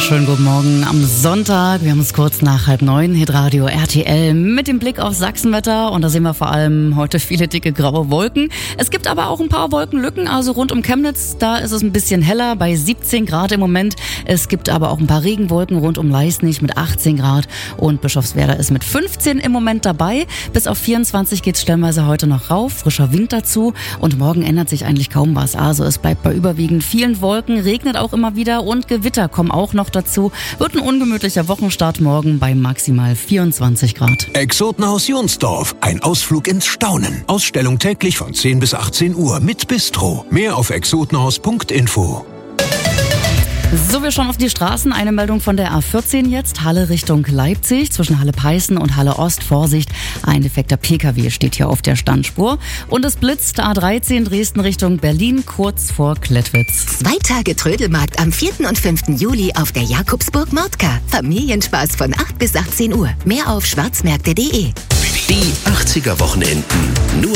Schönen guten Morgen am Sonntag. Wir haben es kurz nach 8:30, Hitradio RTL mit dem Blick auf Sachsenwetter. Und da sehen wir vor allem heute viele dicke graue Wolken. Es gibt aber auch ein paar Wolkenlücken, also rund um Chemnitz, da ist es ein bisschen heller, bei 17 Grad im Moment. Es gibt aber auch ein paar Regenwolken rund um Leisnig mit 18 Grad und Bischofswerda ist mit 15 im Moment dabei. Bis auf 24 geht's stellenweise heute noch rauf, frischer Wind dazu und morgen ändert sich eigentlich kaum was. Also es bleibt bei überwiegend vielen Wolken, regnet auch immer wieder und Gewitter kommen auch noch dazu. Wird ein ungemütlicher Wochenstart morgen bei maximal 24 Grad. Exotenhaus Jonsdorf, ein Ausflug ins Staunen. Ausstellung täglich von 10 bis 18 Uhr mit Bistro. Mehr auf exotenhaus.info. So, wir schauen auf die Straßen. Eine Meldung von der A14 jetzt. Halle Richtung Leipzig. Zwischen Halle-Peißen und Halle-Ost. Vorsicht, ein defekter PKW steht hier auf der Standspur. Und es blitzt A13 Dresden Richtung Berlin, kurz vor Klettwitz. 2 Tage Trödelmarkt am 4. und 5. Juli auf der Jakobsburg Mordka. Familienspaß von 8 bis 18 Uhr. Mehr auf schwarzmärkte.de. Die 80er Wochenenden. Nur